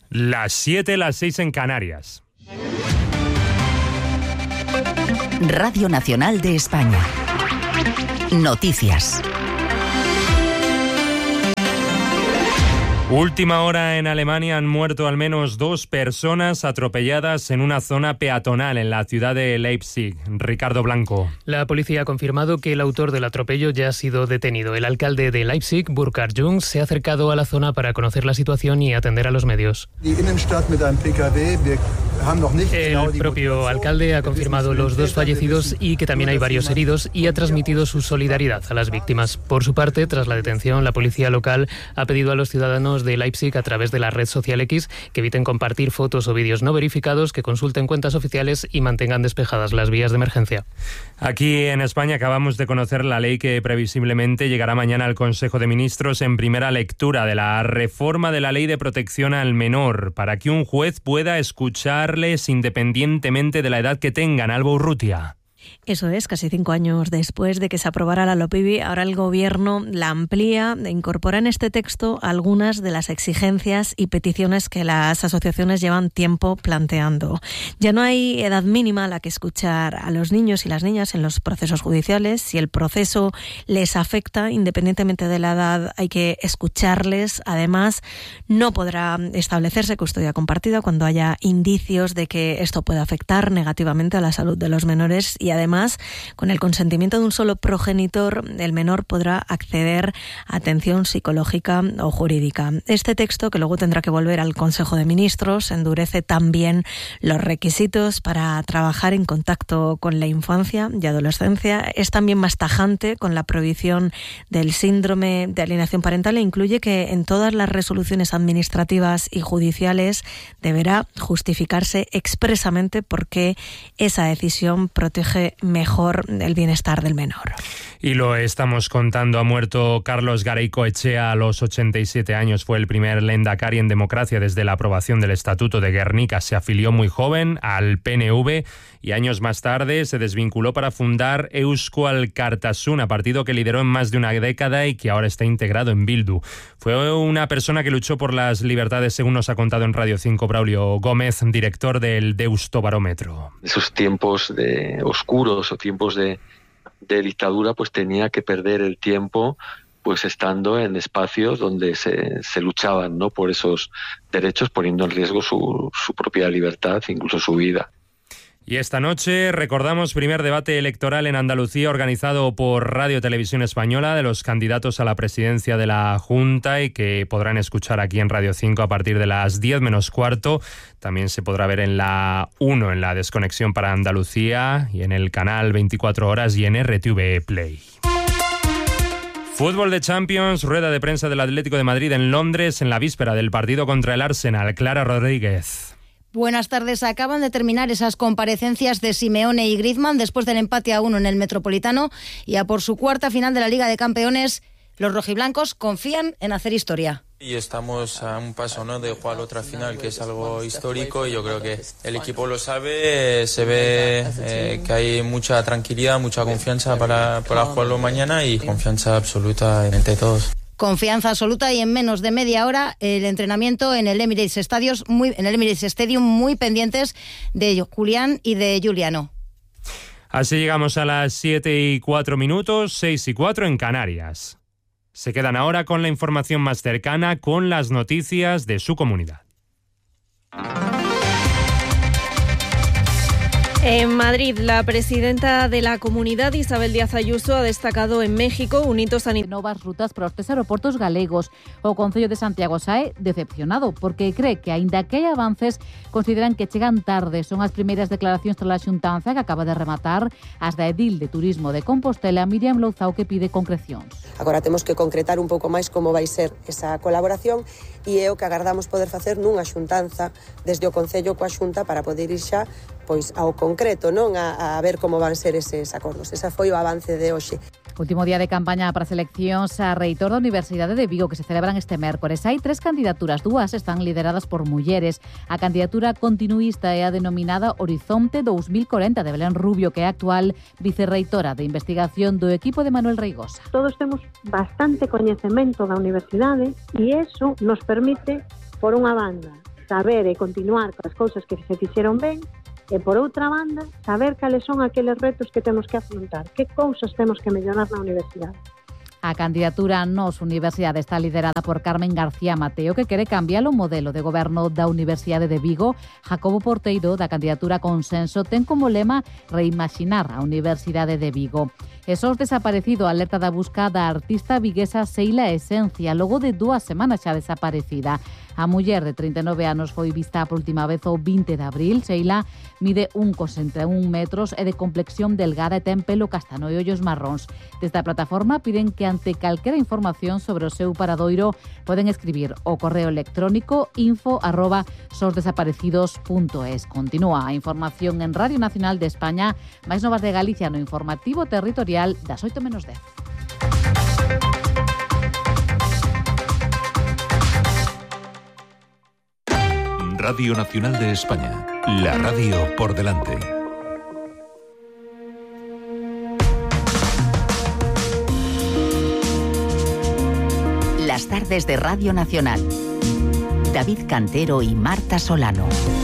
Las 7, las 6 en Canarias. Radio Nacional de España. Noticias. Última hora en Alemania, han muerto al menos 2 personas atropelladas en una zona peatonal en la ciudad de Leipzig. Ricardo Blanco. La policía ha confirmado que el autor del atropello ya ha sido detenido. El alcalde de Leipzig, Burkhard Jung, se ha acercado a la zona para conocer la situación y atender a los medios. El propio alcalde ha confirmado los 2 fallecidos y que también hay varios heridos y ha transmitido su solidaridad a las víctimas. Por su parte, tras la detención, la policía local ha pedido a los ciudadanos de Leipzig a través de la red social X que eviten compartir fotos o vídeos no verificados, que consulten cuentas oficiales y mantengan despejadas las vías de emergencia. Aquí en España acabamos de conocer la ley que previsiblemente llegará mañana al Consejo de Ministros en primera lectura, de la reforma de la Ley de Protección al Menor, para que un juez pueda escucharles independientemente de la edad que tengan. Alba Urrutia. Eso es, casi 5 años después de que se aprobara la LOPIBI, ahora el Gobierno la amplía e incorpora en este texto algunas de las exigencias y peticiones que las asociaciones llevan tiempo planteando. Ya no hay edad mínima a la que escuchar a los niños y las niñas en los procesos judiciales. Si el proceso les afecta, independientemente de la edad, hay que escucharles. Además, no podrá establecerse custodia compartida cuando haya indicios de que esto puede afectar negativamente a la salud de los menores, y además, con el consentimiento de un solo progenitor, el menor podrá acceder a atención psicológica o jurídica. Este texto, que luego tendrá que volver al Consejo de Ministros, endurece también los requisitos para trabajar en contacto con la infancia y adolescencia. Es también más tajante con la prohibición del síndrome de alienación parental e incluye que en todas las resoluciones administrativas y judiciales deberá justificarse expresamente por qué esa decisión protege mejor el bienestar del menor. Y lo estamos contando, ha muerto Carlos Garaikoetxea a los 87 años. Fue el primer lehendakari en democracia desde la aprobación del Estatuto de Gernika. Se afilió muy joven al PNV y años más tarde se desvinculó para fundar Eusko Alkartasuna, partido que lideró en más de una década y que ahora está integrado en Bildu. Fue una persona que luchó por las libertades, según nos ha contado en Radio 5 Braulio Gómez, director del Deustobarómetro. Esos tiempos oscuros o tiempos de dictadura, pues tenía que perder el tiempo pues estando en espacios donde se luchaban, ¿no?, por esos derechos, poniendo en riesgo su propia libertad, incluso su vida. Y esta noche recordamos primer debate electoral en Andalucía organizado por Radio Televisión Española de los candidatos a la presidencia de la Junta y que podrán escuchar aquí en Radio 5 a partir de las 10 menos cuarto. También se podrá ver en la 1, en la Desconexión para Andalucía, y en el canal 24 horas y en RTV Play. Fútbol de Champions, rueda de prensa del Atlético de Madrid en Londres en la víspera del partido contra el Arsenal. Clara Rodríguez. Buenas tardes. Acaban de terminar esas comparecencias de Simeone y Griezmann después del empate a 1 en el Metropolitano, y a por su cuarta final de la Liga de Campeones, los rojiblancos confían en hacer historia. Y estamos a un paso, ¿no?, de jugar otra final, que es algo histórico, y yo creo que el equipo lo sabe, se ve que hay mucha tranquilidad, mucha confianza para jugarlo mañana, y confianza absoluta entre todos. Confianza absoluta, y en menos de media hora el entrenamiento en el Emirates Stadium, muy pendientes de Julián y de Giuliano. Así llegamos a las 7:04, 6:04 en Canarias. Se quedan ahora con la información más cercana, con las noticias de su comunidad. En Madrid, la presidenta de la comunidad, Isabel Díaz Ayuso, ha destacado en México un hito sanitario. Novas rutas para os 3 aeroportos galegos. O Concello de Santiago sae decepcionado porque cree que, aínda que hai avances, consideran que chegan tarde. Son as primeiras declaracións tras a xuntanza que acaba de rematar, as da edil de Turismo de Compostela, Miriam Louzao, que pide concrecións. Agora temos que concretar un pouco máis como vai ser esa colaboración, e é o que agardamos poder facer nunha xuntanza desde o Concello coa Xunta para poder ir xa pois ao concreto, non a ver como van ser eses acordos. Ese foi o avance de hoxe. Último día de campaña para seleccións a reitor da Universidade de Vigo, que se celebran este mércores. Hai 3 candidaturas, 2 están lideradas por mulleres. A candidatura continuista é a denominada Horizonte 2040 de Belén Rubio, que é a actual vicerreitora de investigación do equipo de Manuel Reigosa. Todos temos bastante coñecemento da universidade e iso nos permite, por unha banda, saber e continuar coas cousas que se fixeron ben, e por outra banda, saber cales son aqueles retos que temos que afrontar, que cousas temos que mellorar na universidade. A candidatura Nos Universidade está liderada por Carmen García Mateo, que quere cambiar o modelo de goberno da Universidade de Vigo. Jacobo Porteiro, da candidatura Consenso, ten como lema reimaxinar a Universidade de Vigo. E SOS Desaparecido alerta da busca da artista viguesa Seila Esencia, logo de 2 semanas xa desaparecida. A muller de 39 anos foi vista por última vez o 20 de abril. Seila mide 1,61 metros, é de complexión delgada e ten pelo castano e ollos marróns. Desde a plataforma piden que ante calquera información sobre o seu paradoiro poden escribir o correo electrónico info@sosdesaparecidos.es. Continúa a información en Radio Nacional de España, máis novas de Galicia no informativo territorial das 8:10. Radio Nacional de España, la radio por delante. Las tardes de Radio Nacional. David Cantero y Marta Solano.